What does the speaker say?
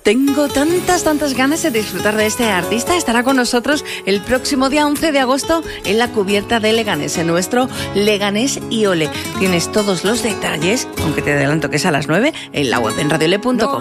Tengo tantas ganas de disfrutar de este artista. Estará con nosotros el próximo día 11 de agosto en la cubierta de Leganés, en nuestro Leganés y Ole. Tienes todos los detalles, aunque te adelanto que es a las 9, en la web en radiole.com.